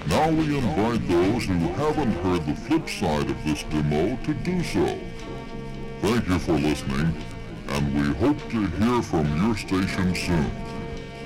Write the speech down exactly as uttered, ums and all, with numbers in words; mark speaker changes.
Speaker 1: Now we invite those who haven't heard the flip side of this demo to do so. Thank you for listening, and we hope to hear from your station soon.